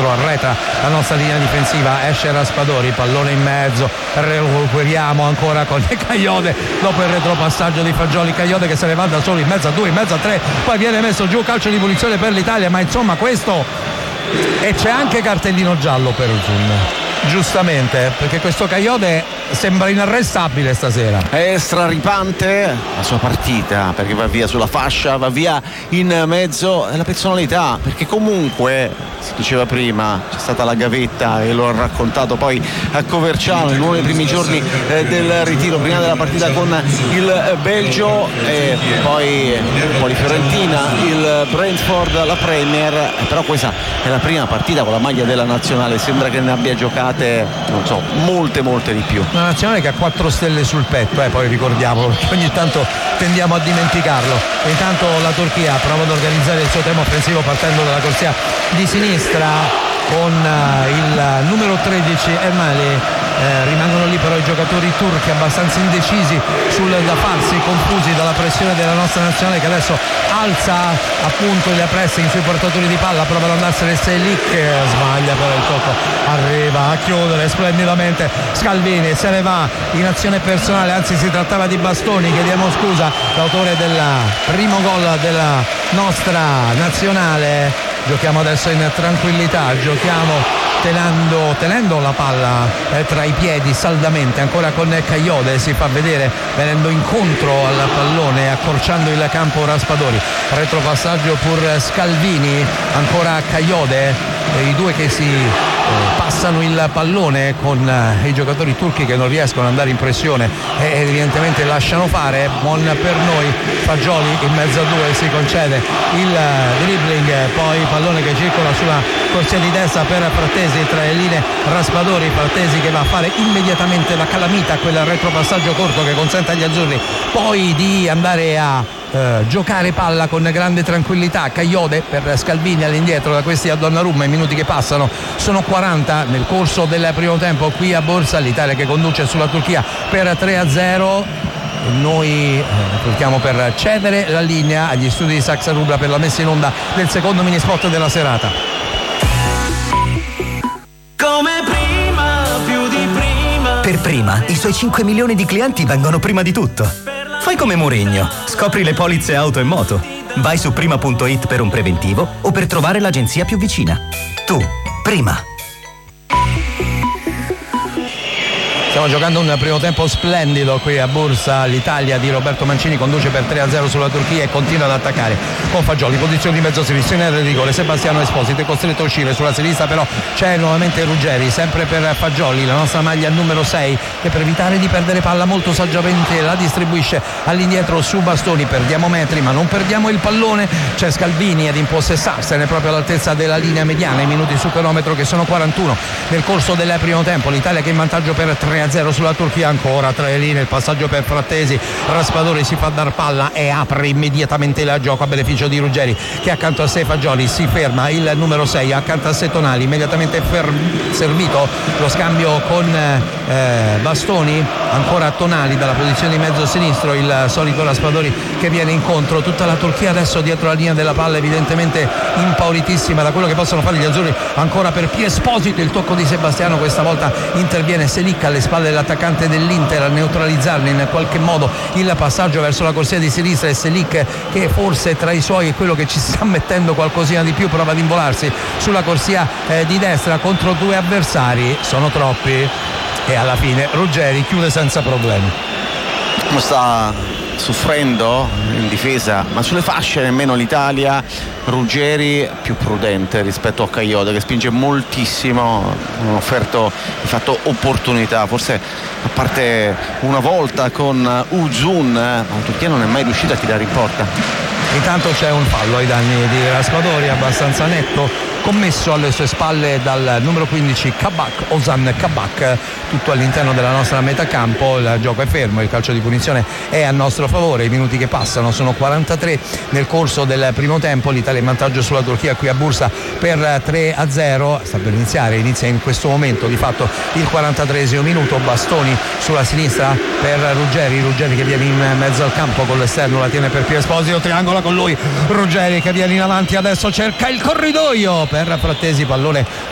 sinistro, arretra la nostra linea difensiva, esce Raspadori, pallone in mezzo, recuperiamo ancora con Cagliode dopo il retropassaggio di Fagioli. Cagliode che se ne va da solo in mezzo a 2, in mezzo a 3, poi viene messo giù, calcio di punizione per l'Italia, ma insomma questo, e c'è anche cartellino giallo per Uzun, giustamente, perché questo Cagliode sembra inarrestabile stasera. È straripante la sua partita, perché va via sulla fascia, va via in mezzo alla personalità, perché comunque si diceva prima c'è stata la gavetta e l'ho raccontato poi a Coverciano nei primi giorni del ritiro, prima della partita con il Belgio e poi un po' di Fiorentina, il Brentford, la Premier, però questa è la prima partita con la maglia della nazionale, sembra che ne abbia giocate, non so, molte di più. Una nazionale che ha 4 stelle sul petto, poi ricordiamolo, perché ogni tanto tendiamo a dimenticarlo. E intanto la Turchia prova ad organizzare il suo tema offensivo partendo dalla corsia di sinistra con il numero 13 Ermali. Rimangono lì però i giocatori turchi abbastanza indecisi sul da farsi, confusi dalla pressione della nostra nazionale, che adesso alza appunto il pressing sui portatori di palla, prova ad andarsene Selic, sbaglia però il tocco, arriva a chiudere splendidamente Scalvini, se ne va in azione personale, anzi si trattava di Bastoni, chiediamo scusa, l'autore del primo gol della nostra nazionale. Giochiamo adesso in tranquillità, giochiamo tenendo la palla tra i piedi saldamente, ancora con Cagliode, si fa vedere venendo incontro al pallone, accorciando il campo Raspadori, retropassaggio per Scalvini, ancora Cagliode, i due che si passano il pallone con i giocatori turchi che non riescono ad andare in pressione e evidentemente lasciano fare. Buon per noi, Fagioli in mezzo a 2 si concede il dribbling, poi pallone che circola sulla corsia di destra per Frattesi, tra le linee Raspadori, Frattesi che va a fare immediatamente la calamita, quel retropassaggio corto che consente agli azzurri poi di andare a giocare palla con grande tranquillità. Cagliode per Scalvini all'indietro, da questi a Donnarumma, i minuti che passano sono 40 nel corso del primo tempo qui a Bursa, l'Italia che conduce sulla Turchia per 3-0. Noi approfittiamo per cedere la linea agli studi di Saxa Rubra per la messa in onda del secondo mini spot della serata. Come prima, più di prima. Per Prima, i suoi 5 milioni di clienti vengono prima di tutto. Fai come Mourinho, scopri le polizze auto e moto. Vai su prima.it per un preventivo o per trovare l'agenzia più vicina. Tu, Prima. Stiamo giocando un primo tempo splendido qui a Bursa, l'Italia di Roberto Mancini conduce per 3-0 sulla Turchia e continua ad attaccare con Fagioli, posizione di mezzo sinistro in area di rigore, Sebastiano Esposito è costretto a uscire, sulla sinistra però c'è nuovamente Ruggeri, sempre per Fagioli, la nostra maglia numero 6 che per evitare di perdere palla molto saggiamente la distribuisce all'indietro su Bastoni, perdiamo metri ma non perdiamo il pallone, c'è Scalvini ad impossessarsene proprio all'altezza della linea mediana, i minuti su cronometro che sono 41 nel corso del primo tempo, l'Italia che è in vantaggio per 3-0 sulla Turchia, ancora tra le linee il passaggio per Frattesi, Raspadori si fa dar palla e apre immediatamente il gioco a beneficio di Ruggeri che accanto a sé Fagioli si ferma, il numero 6 accanto a sé Tonali, immediatamente servito lo scambio con Bastoni, ancora Tonali dalla posizione di mezzo sinistro, il solito Raspadori che viene incontro, tutta la Turchia adesso dietro la linea della palla evidentemente impauritissima da quello che possono fare gli azzurri, ancora per Esposito, il tocco di Sebastiano, questa volta interviene Selic alle spalle dell'attaccante dell'Inter a neutralizzarne in qualche modo il passaggio verso la corsia di sinistra, e Selic che forse tra i suoi è quello che ci sta mettendo qualcosina di più, prova ad involarsi sulla corsia di destra contro 2 avversari, sono troppi e alla fine Ruggeri chiude senza problemi. Sta soffrendo in difesa, ma sulle fasce nemmeno l'Italia. Ruggeri più prudente rispetto a Cagliode che spinge moltissimo, ha offerto di fatto opportunità, forse a parte una volta con Uzun, ma la Turchia non è mai riuscita a tirare in porta. Intanto c'è un fallo ai danni di Raspadori abbastanza netto, commesso alle sue spalle dal numero 15 Kabak, Ozan Kabak, tutto all'interno della nostra metà campo, il gioco è fermo, il calcio di punizione è a nostro favore, i minuti che passano sono 43 nel corso del primo tempo, l'Italia in vantaggio sulla Turchia qui a Bursa per 3-0, sta per iniziare, inizia in questo momento di fatto il 43esimo minuto, Bastoni sulla sinistra per Ruggeri che viene in mezzo al campo con l'esterno, la tiene per Piero Esposito, triangola con lui, Ruggeri che viene in avanti, adesso cerca il corridoio per Frattesi, pallone